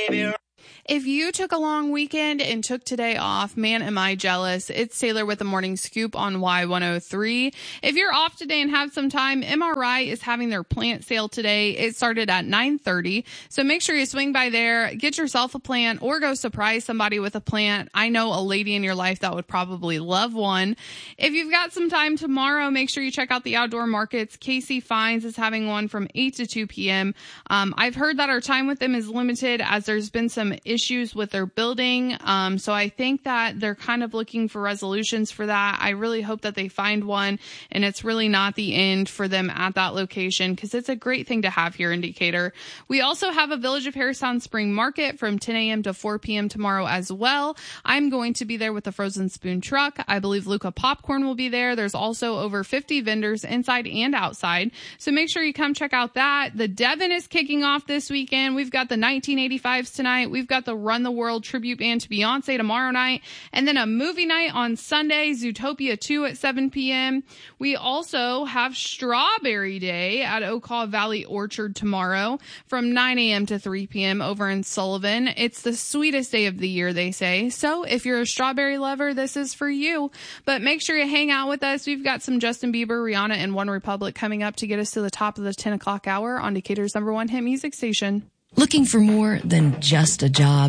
baby. If you took a long weekend and took today off, man, am I jealous. It's Taylor with the Morning Scoop on Y103. If you're off today and have some time, MRI is having their plant sale today. It started at 9:30. So make sure you swing by there, get yourself a plant, or go surprise somebody with a plant. I know a lady in your life that would probably love one. If you've got some time tomorrow, make sure you check out the outdoor markets. Casey Fines is having one from 8 to 2 p.m. I've heard that our time with them is limited as there's been some issues with their building. So I think that they're kind of looking for resolutions for that. I really hope that they find one and it's really not the end for them at that location because it's a great thing to have here in Decatur. We also have a Village of Harristown Spring Market from 10 a.m. to 4 p.m. tomorrow as well. I'm going to be there with the Frozen Spoon truck. I believe Luca Popcorn will be there. There's also over 50 vendors inside and outside. So make sure you come check out that. The Devon is kicking off this weekend. We've got the 1985s tonight. We've got the Run the World tribute band to Beyonce tomorrow night, and then a movie night on Sunday, Zootopia 2 at 7 p.m. We also have Strawberry Day at Okaw Valley Orchard tomorrow from 9 a.m. to 3 p.m. over in Sullivan. It's the sweetest day of the year, they say. So if you're a strawberry lover, this is for you. But make sure you hang out with us. We've got some Justin Bieber, Rihanna, and One Republic coming up to get us to the top of the 10 o'clock hour on Decatur's #1 hit music station. Looking for more than just a job?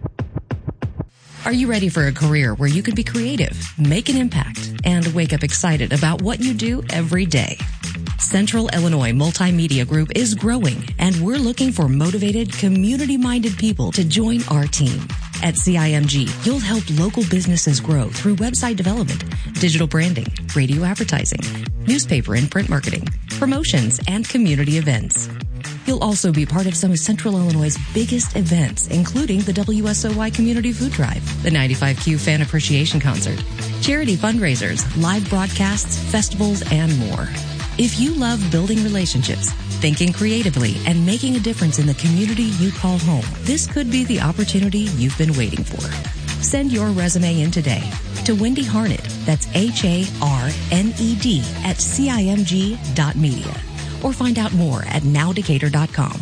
Are you ready for a career where you can be creative, make an impact, and wake up excited about what you do every day? Central Illinois Multimedia Group is growing, and we're looking for motivated, community-minded people to join our team. At CIMG, you'll help local businesses grow through website development, digital branding, radio advertising, newspaper and print marketing, promotions, and community events. You'll also be part of some of Central Illinois' biggest events, including the WSOY Community Food Drive, the 95Q Fan Appreciation Concert, charity fundraisers, live broadcasts, festivals, and more. If you love building relationships, thinking creatively, and making a difference in the community you call home, this could be the opportunity you've been waiting for. Send your resume in today to Wendy Harned, that's Harned at CIMG.media. Or find out more at nowdecatur.com.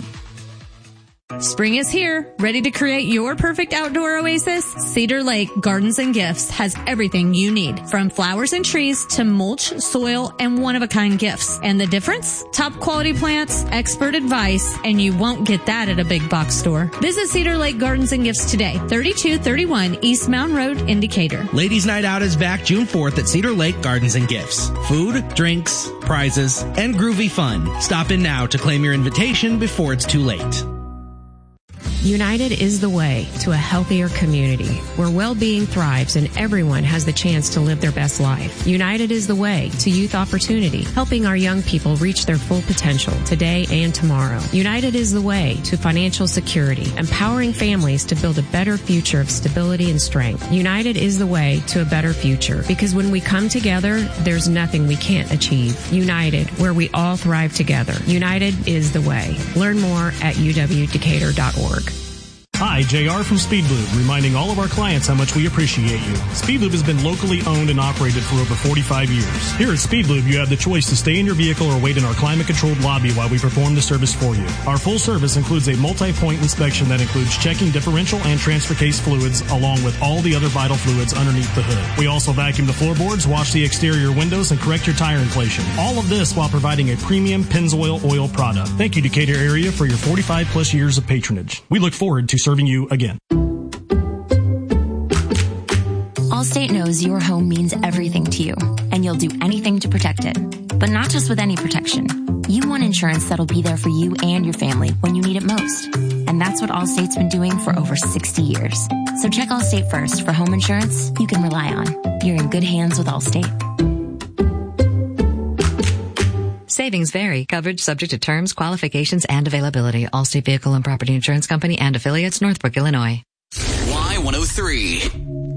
Spring is here. Ready to create your perfect outdoor oasis? Cedar Lake Gardens and Gifts has everything you need, from flowers and trees to mulch, soil, and one-of-a-kind gifts. And the difference? Top quality plants, expert advice, and you won't get that at a big box store. Visit Cedar Lake Gardens and Gifts today, 3231 East Mountain Road in Decatur. Ladies' Night Out is back June 4th at Cedar Lake Gardens and Gifts. Food, drinks, prizes, and groovy fun. Stop in now to claim your invitation before it's too late. United is the way to a healthier community where well-being thrives and everyone has the chance to live their best life. United is the way to youth opportunity, helping our young people reach their full potential today and tomorrow. United is the way to financial security, empowering families to build a better future of stability and strength. United is the way to a better future because when we come together, there's nothing we can't achieve. United, where we all thrive together. United is the way. Learn more at uwdecatur.org. Hi, JR from Speed Lube, reminding all of our clients how much we appreciate you. Speed Lube has been locally owned and operated for over 45 years. Here at Speed Lube, you have the choice to stay in your vehicle or wait in our climate-controlled lobby while we perform the service for you. Our full service includes a multi-point inspection that includes checking differential and transfer case fluids, along with all the other vital fluids underneath the hood. We also vacuum the floorboards, wash the exterior windows, and correct your tire inflation. All of this while providing a premium Pennzoil oil product. Thank you, Decatur area, for your 45-plus years of patronage. We look forward to serving you again. Allstate knows your home means everything to you, and you'll do anything to protect it. But not just with any protection. You want insurance that'll be there for you and your family when you need it most. And that's what Allstate's been doing for over 60 years. So check Allstate first for home insurance you can rely on. You're in good hands with Allstate. Savings vary. Coverage subject to terms, qualifications, and availability. Allstate Vehicle and Property Insurance Company and affiliates, Northbrook, Illinois. Y103.